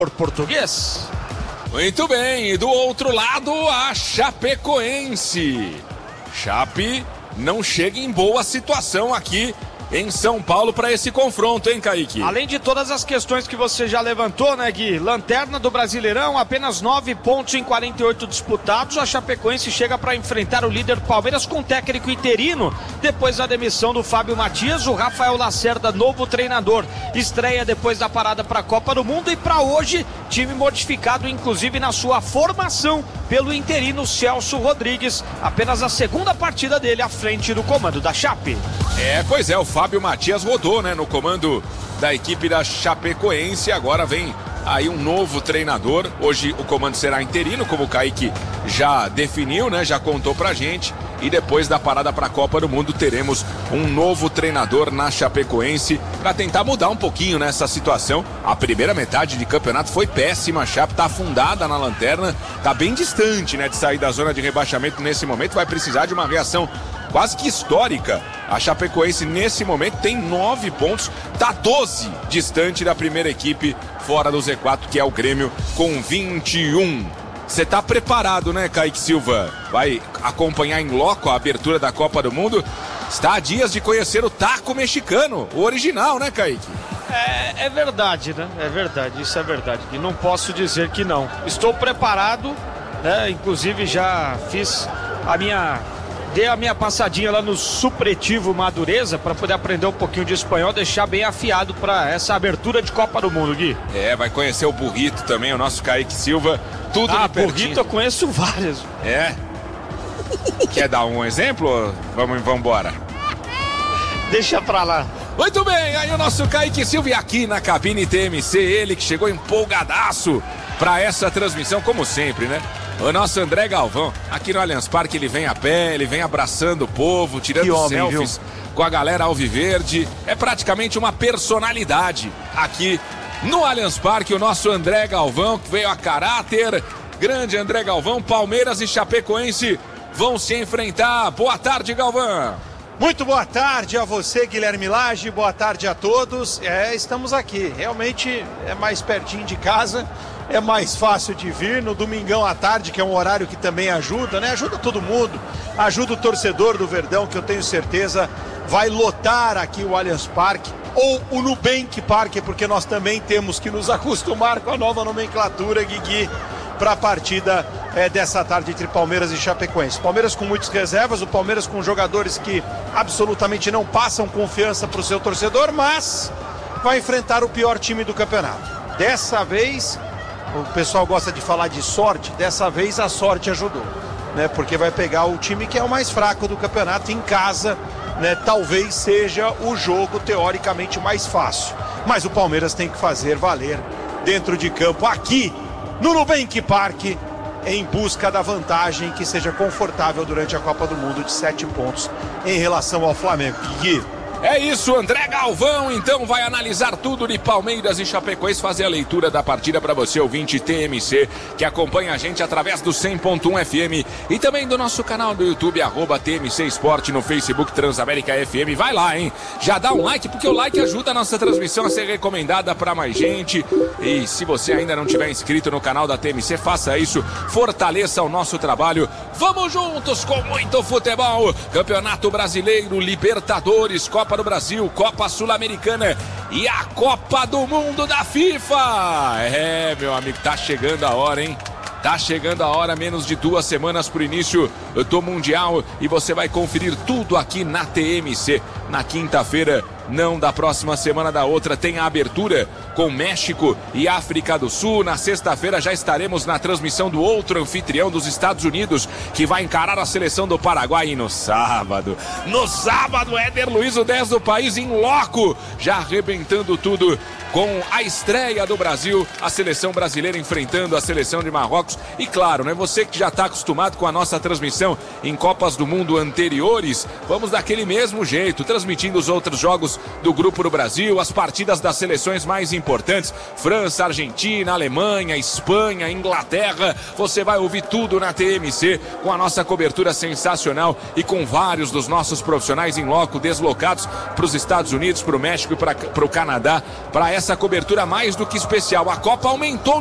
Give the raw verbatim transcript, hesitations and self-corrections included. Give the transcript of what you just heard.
português. Muito bem, e do outro lado a Chapecoense. Chape não chega em boa situação aqui em São Paulo para esse confronto, hein, Kaique? Além de todas as questões que você já levantou, né, Gui? Lanterna do Brasileirão, apenas nove pontos em quarenta e oito disputados. A Chapecoense chega para enfrentar o líder Palmeiras com técnico interino. Depois da demissão do Fábio Matias, o Rafael Lacerda, novo treinador, estreia depois da parada para a Copa do Mundo. E para hoje, time modificado, inclusive na sua formação, pelo interino Celso Rodrigues. Apenas a segunda partida dele à frente do comando da Chape. É, pois é, o Fábio Matias rodou, né, no comando da equipe da Chapecoense. Agora vem aí um novo treinador. Hoje o comando será interino, como o Kaique já definiu, né, já contou pra gente. E depois da parada para a Copa do Mundo teremos um novo treinador na Chapecoense para tentar mudar um pouquinho nessa situação. A primeira metade de campeonato foi péssima, a Chape tá afundada na lanterna, tá bem distante, né, de sair da zona de rebaixamento nesse momento. Vai precisar de uma reação quase que histórica. A Chapecoense nesse momento tem nove pontos, tá doze distante da primeira equipe fora do Z quatro, que é o Grêmio, com vinte e um. Você tá preparado, né, Kaique Silva? Vai acompanhar em loco a abertura da Copa do Mundo. Está a dias de conhecer o taco mexicano, o original, né, Kaique? É, é verdade, né? É verdade, isso é verdade. E não posso dizer que não. Estou preparado, né? Inclusive já fiz a minha... Dei a minha passadinha lá no Supletivo Madureza para poder aprender um pouquinho de espanhol, deixar bem afiado para essa abertura de Copa do Mundo, Gui. É, vai conhecer o Burrito também, o nosso Kaique Silva. Tudo ah, de pertinho. Burrito eu conheço vários. É? Quer dar um exemplo? Vamos, vamos embora. Deixa pra lá. Muito bem, aí o nosso Kaique Silva e aqui na cabine T M C, ele que chegou empolgadaço para essa transmissão, como sempre, né? O nosso André Galvão, aqui no Allianz Parque, ele vem a pé, ele vem abraçando o povo, tirando homem, selfies viu? Com a galera alviverde. É praticamente uma personalidade aqui no Allianz Parque, o nosso André Galvão, que veio a caráter. Grande André Galvão, Palmeiras e Chapecoense vão se enfrentar. Boa tarde, Galvão. Muito boa tarde a você, Guilherme Lage, boa tarde a todos. É, estamos aqui, realmente é mais pertinho de casa, é mais fácil de vir no domingão à tarde, que é um horário que também ajuda, né? Ajuda todo mundo, ajuda o torcedor do Verdão, que eu tenho certeza vai lotar aqui o Allianz Parque, ou o Nubank Parque, porque nós também temos que nos acostumar com a nova nomenclatura, Guigui, para a partida é, dessa tarde entre Palmeiras e Chapecoense. Palmeiras com muitas reservas, o Palmeiras com jogadores que absolutamente não passam confiança para o seu torcedor, mas vai enfrentar o pior time do campeonato. Dessa vez, o pessoal gosta de falar de sorte, dessa vez a sorte ajudou, né? Porque vai pegar o time que é o mais fraco do campeonato em casa, né? Talvez seja o jogo teoricamente mais fácil, mas o Palmeiras tem que fazer valer dentro de campo aqui no Nubank Parque, em busca da vantagem que seja confortável durante a Copa do Mundo de sete pontos em relação ao Flamengo. Gui. É isso, André Galvão, então vai analisar tudo de Palmeiras e Chapecoense, fazer a leitura da partida para você, ouvinte T M C, que acompanha a gente através do cem ponto um F M e também do nosso canal do YouTube, arroba T M C Esporte, no Facebook Transamérica F M. Vai lá, hein? Já dá um like, porque o like ajuda a nossa transmissão a ser recomendada para mais gente. E se você ainda não tiver inscrito no canal da T M C, faça isso, fortaleça o nosso trabalho. Vamos juntos com muito futebol, Campeonato Brasileiro, Libertadores, Copa do Brasil, Copa Sul-Americana e a Copa do Mundo da FIFA. É, meu amigo, tá chegando a hora, hein? Tá chegando a hora, menos de duas semanas pro início do Mundial, e você vai conferir tudo aqui na T M C. Na quinta-feira, não da próxima semana, da outra, tem a abertura com México e África do Sul. Na sexta-feira já estaremos na transmissão do outro anfitrião dos Estados Unidos, que vai encarar a seleção do Paraguai. E no sábado, no sábado, Éder Luiz, o dez do país, em loco, já arrebentando tudo com a estreia do Brasil, a seleção brasileira enfrentando a seleção de Marrocos. E claro, né, você que já está acostumado com a nossa transmissão em Copas do Mundo anteriores, vamos daquele mesmo jeito, transmissão transmitindo os outros jogos do Grupo do Brasil, as partidas das seleções mais importantes, França, Argentina, Alemanha, Espanha, Inglaterra. Você vai ouvir tudo na T M C, com a nossa cobertura sensacional e com vários dos nossos profissionais em loco deslocados para os Estados Unidos, para o México e para o Canadá, para essa cobertura mais do que especial. A Copa aumentou